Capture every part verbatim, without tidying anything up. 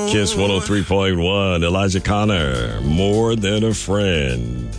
Kiss one oh three point one. Elijah Connor, More Than a Friend.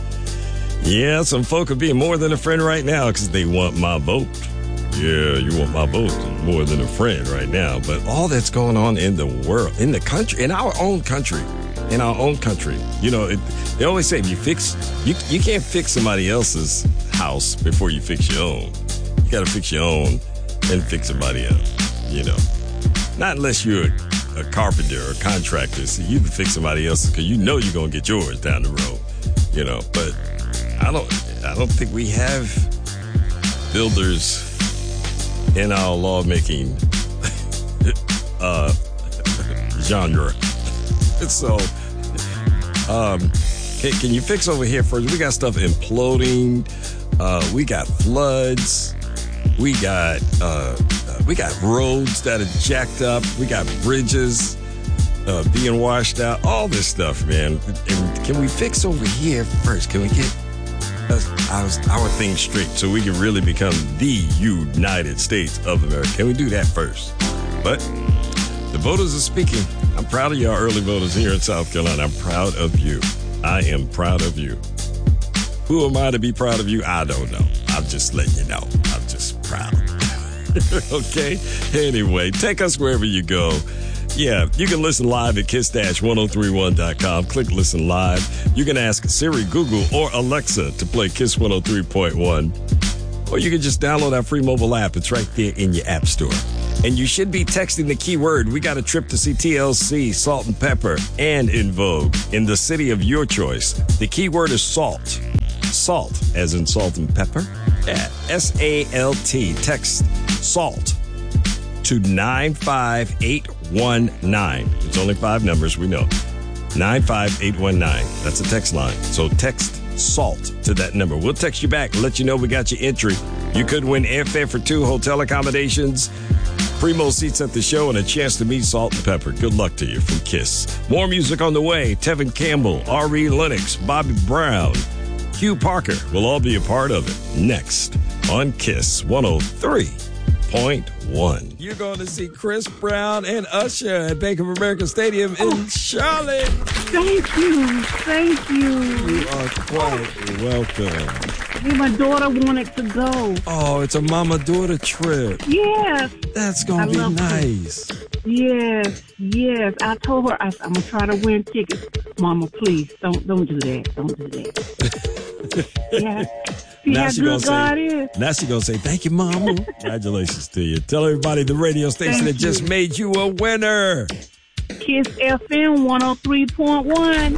Yeah, some folk are being more than a friend right now because they want my vote. Yeah, you want my vote more than a friend right now. But all that's going on in the world, in the country, in our own country, in our own country, you know, it, they always say if you fix, you, you can't fix somebody else's house before you fix your own. You got to fix your own and fix somebody else, you know. Not unless you're a, a carpenter or a contractor, so you can fix somebody else's because you know you're going to get yours down the road, you know. But I don't, I don't think we have builders in our lawmaking uh, genre. So, um, can, can you fix over here first? We got stuff imploding. Uh, we got floods. We got uh, uh, we got roads that are jacked up. We got bridges uh, being washed out. All this stuff, man. And can we fix over here first? Can we get our, our thing straight so we can really become the United States of America? Can we do that first? But the voters are speaking. I'm proud of y'all early voters here in South Carolina. I'm proud of you. I am proud of you. Who am I to be proud of you? I don't know. I'm just letting you know. I'm just proud. Okay? Anyway, take us wherever you go. Yeah, you can listen live at kiss one oh three one dot com. Click Listen Live. You can ask Siri, Google, or Alexa to play Kiss one oh three point one. Or you can just download our free mobile app. It's right there in your app store. And you should be texting the keyword. We got a trip to see T L C, Salt and Pepper, and In Vogue in the city of your choice. The keyword is SALT. SALT, as in salt and pepper. Yeah, S A L T. Text SALT to nine five eight one nine. It's only five numbers, we know. nine five eight one nine. That's a text line. So text SALT to that number. We'll text you back and let you know we got your entry. You could win airfare for two, hotel accommodations, primo seats at the show, and a chance to meet Salt and Pepper. Good luck to you from Kiss. More music on the way. Tevin Campbell, R E Lennox, Bobby Brown, Hugh Parker will all be a part of it next on Kiss one oh three point one. You're going to see Chris Brown and Usher at Bank of America Stadium in oh. Charlotte. Thank you. Thank you. You are quite welcome. Me, my daughter wanted to go. Oh, it's a mama-daughter trip. Yes. That's going to be nice. It. Yes, yes. I told her, I, I'm going to try to win tickets. Mama, please, don't don't do that. Don't do that. Yeah. See now how she good God say, is. Now she's going to say, thank you, Mama. Congratulations to you. Tell everybody the radio station Thank that just you. made you a winner. Kiss F M one oh three point one.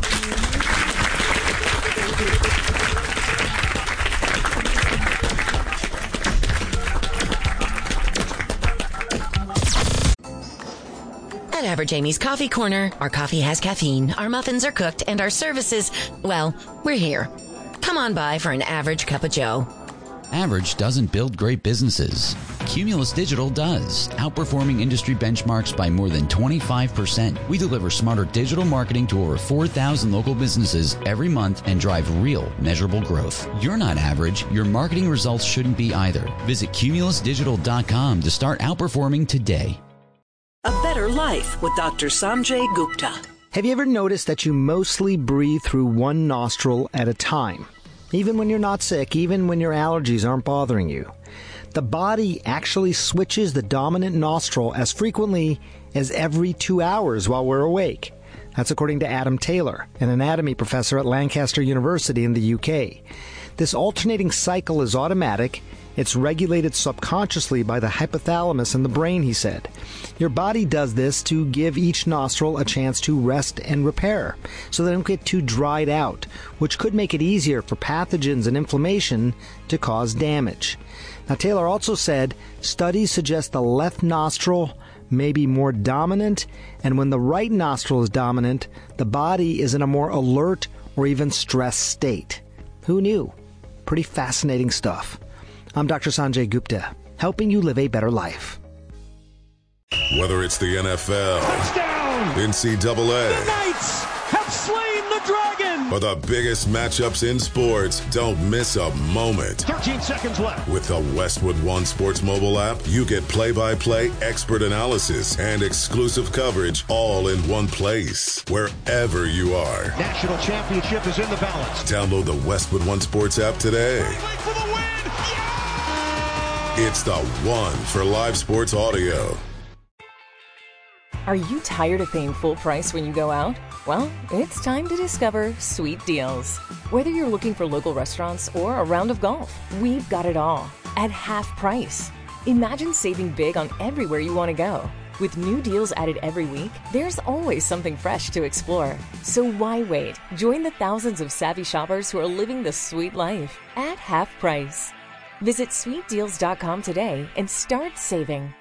At Average Amy's Coffee Corner, our coffee has caffeine, our muffins are cooked, and our services, well, we're here. Come on by for an average cup of joe. Average doesn't build great businesses. Cumulus Digital does, outperforming industry benchmarks by more than twenty-five percent. We deliver smarter digital marketing to over four thousand local businesses every month and drive real, measurable growth. You're not average. Your marketing results shouldn't be either. Visit cumulus digital dot com to start outperforming today. A Better Life with Doctor Sanjay Gupta. Have you ever noticed that you mostly breathe through one nostril at a time? Even when you're not sick, even when your allergies aren't bothering you. The body actually switches the dominant nostril as frequently as every two hours while we're awake. That's according to Adam Taylor, an anatomy professor at Lancaster University in the U K. This alternating cycle is automatic. It's regulated subconsciously by the hypothalamus in the brain, he said. Your body does this to give each nostril a chance to rest and repair, so they don't get too dried out, which could make it easier for pathogens and inflammation to cause damage. Now, Taylor also said studies suggest the left nostril may be more dominant, and when the right nostril is dominant, the body is in a more alert or even stressed state. Who knew? Pretty fascinating stuff. I'm Doctor Sanjay Gupta, helping you live a better life. Whether it's the N F L, touchdown, N C double A, the Knights have slain the dragon, For the biggest matchups in sports, don't miss a moment. thirteen seconds left. With the Westwood One Sports mobile app, you get play-by-play expert analysis and exclusive coverage all in one place, wherever you are. National championship is in the balance. Download the Westwood One Sports app today. For the win! Yeah! It's the one for live sports audio. Are you tired of paying full price when you go out? Well, it's time to discover Sweet Deals. Whether you're looking for local restaurants or a round of golf, we've got it all at half price. Imagine saving big on everywhere you want to go. With new deals added every week, there's always something fresh to explore. So why wait? Join the thousands of savvy shoppers who are living the sweet life at half price. Visit sweet deals dot com today and start saving.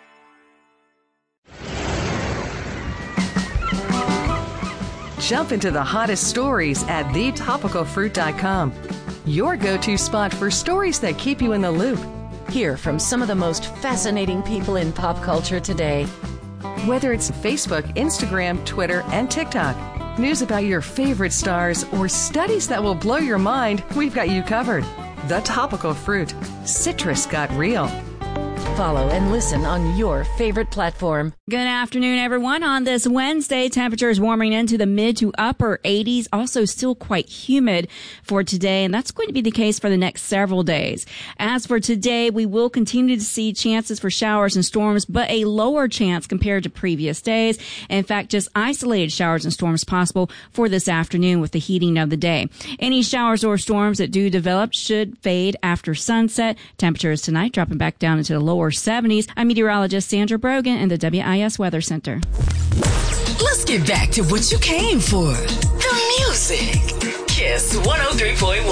Jump into the hottest stories at the topical fruit dot com. Your go-to spot for stories that keep you in the loop. Hear from some of the most fascinating people in pop culture today. Whether it's Facebook, Instagram, Twitter, and TikTok, news about your favorite stars, or studies that will blow your mind, we've got you covered. The Topical Fruit. Citrus got real. Follow and listen on your favorite platform. Good afternoon, everyone. On this Wednesday, temperatures warming into the mid to upper eighties. Also still quite humid for today, and that's going to be the case for the next several days. As for today, we will continue to see chances for showers and storms, but a lower chance compared to previous days. In fact, just isolated showers and storms possible for this afternoon with the heating of the day. Any showers or storms that do develop should fade after sunset. Temperatures tonight dropping back down into the lower seventies. I'm meteorologist Sandra Brogan in the W I S Weather Center. Let's get back to what you came for. The music. Kiss one oh three point one.